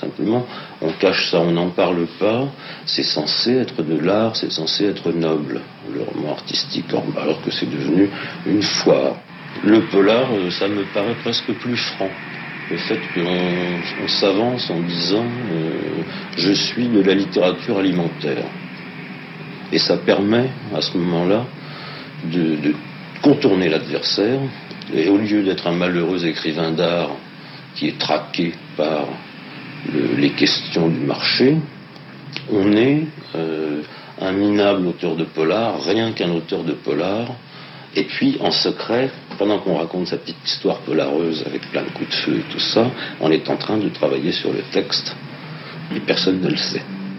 Simplement, on cache ça, on n'en parle pas. C'est censé être de l'art, c'est censé être noble, le roman artistique, alors que c'est devenu une foire. Le polar, ça me paraît presque plus franc. Le fait qu'on s'avance en disant je suis de la littérature alimentaire. Et ça permet, à ce moment-là, de contourner l'adversaire. Et au lieu d'être un malheureux écrivain d'art qui est traqué par les questions du marché, on est un minable auteur de polar, rien qu'un auteur de polar. Et puis, en secret, pendant qu'on raconte sa petite histoire polareuse avec plein de coups de feu et tout ça, on est en train de travailler sur le texte. Et personne ne le sait.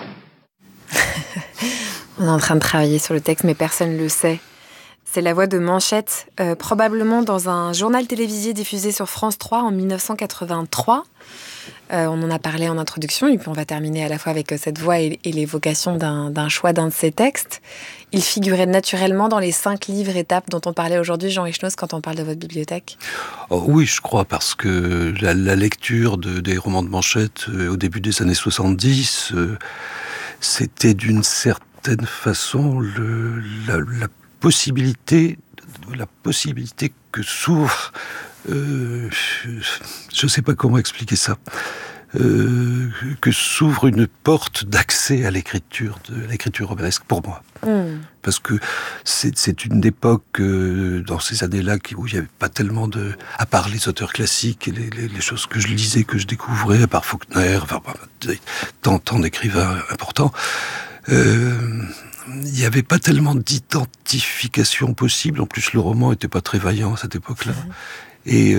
On est en train de travailler sur le texte, mais personne ne le sait. C'est la voix de Manchette, probablement dans un journal télévisé diffusé sur France 3 en 1983. On en a parlé en introduction, et puis on va terminer à la fois avec cette voix et l'évocation d'un choix d'un de ses textes. Il figurait naturellement dans les 5 livres étapes dont on parlait aujourd'hui, Jean Echenoz, quand on parle de votre bibliothèque. Oh, oui, je crois, parce que la lecture des romans de Manchette au début des années 70, c'était d'une certaine façon la possibilité que s'ouvre, je ne sais pas comment expliquer ça, que s'ouvre une porte d'accès à l'écriture romanesque pour moi. Parce que c'est une époque, dans ces années-là, où il n'y avait pas tellement à part les auteurs classiques et les choses que je lisais, que je découvrais, à part Faulkner, tant d'écrivains importants, il n'y avait pas tellement d'identification possible. En plus, le roman n'était pas très vaillant à cette époque-là. Et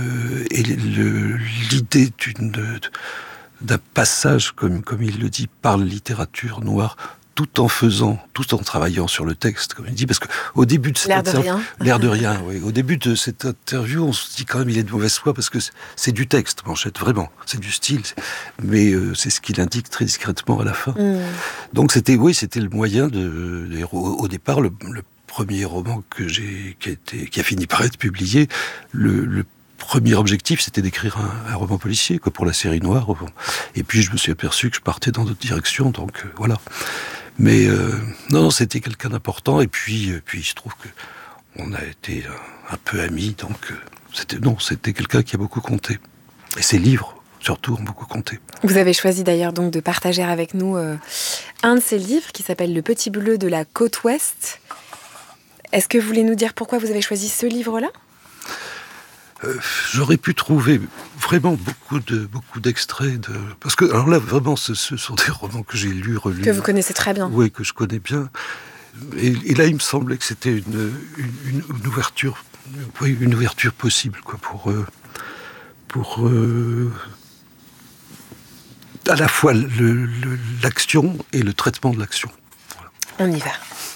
l'idée d'un passage, comme il le dit, par la littérature noire, tout en travaillant sur le texte, comme il dit, parce que au début de cette l'air de rien, oui. Au début de cette interview, on se dit quand même il est de mauvaise foi parce que c'est du texte, Manchette, vraiment, c'est du style, mais c'est ce qu'il indique très discrètement à la fin. Donc c'était le moyen au départ le premier roman qui a fini par être publié, le premier objectif, c'était d'écrire un roman policier, quoi, pour la série noire. Et puis, je me suis aperçu que je partais dans d'autres directions, donc voilà. Mais non, c'était quelqu'un d'important. Et puis, il se trouve que on a été un peu amis, donc c'était quelqu'un qui a beaucoup compté. Et ses livres, surtout, ont beaucoup compté. Vous avez choisi d'ailleurs donc de partager avec nous un de ses livres qui s'appelle Le Petit Bleu de la Côte Ouest. Est-ce que vous voulez nous dire pourquoi vous avez choisi ce livre-là ? J'aurais pu trouver vraiment beaucoup d'extraits parce que alors là vraiment ce sont des romans que j'ai lus, relus, que vous connaissez très bien. Oui, que je connais bien. Et là, il me semblait que c'était une ouverture, une ouverture possible, quoi, pour à la fois l'action et le traitement de l'action. Voilà. On y va.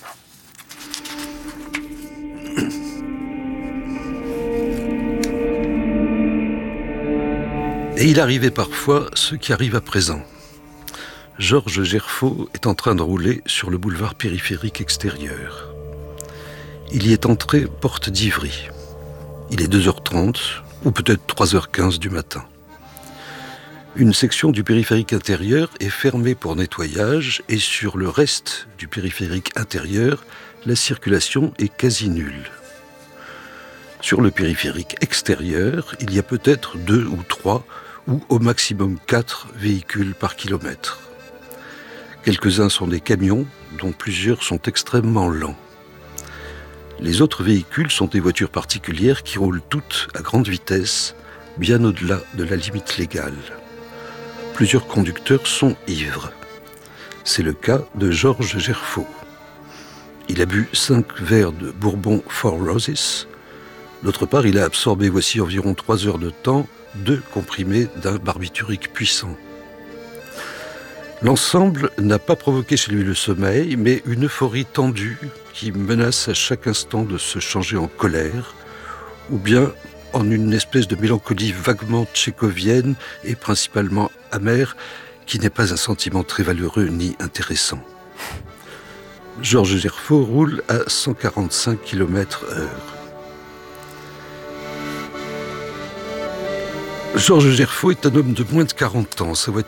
Et il arrivait parfois ce qui arrive à présent. Georges Gerfaut est en train de rouler sur le boulevard périphérique extérieur. Il y est entré porte d'Ivry. Il est 2h30 ou peut-être 3h15 du matin. Une section du périphérique intérieur est fermée pour nettoyage et sur le reste du périphérique intérieur, la circulation est quasi nulle. Sur le périphérique extérieur, il y a peut-être 2 ou 3 ou au maximum 4 véhicules par kilomètre. Quelques-uns sont des camions, dont plusieurs sont extrêmement lents. Les autres véhicules sont des voitures particulières qui roulent toutes à grande vitesse, bien au-delà de la limite légale. Plusieurs conducteurs sont ivres. C'est le cas de Georges Gerfaut. Il a bu 5 verres de Bourbon Four Roses. D'autre part, il a absorbé, voici environ 3 heures de temps, 2 comprimés d'un barbiturique puissant. L'ensemble n'a pas provoqué chez lui le sommeil, mais une euphorie tendue qui menace à chaque instant de se changer en colère, ou bien en une espèce de mélancolie vaguement tchécovienne et principalement amère, qui n'est pas un sentiment très valeureux ni intéressant. Georges Gerfaut roule à 145 km/h. Georges Gerfaut est un homme de moins de 40 ans. Sa voiture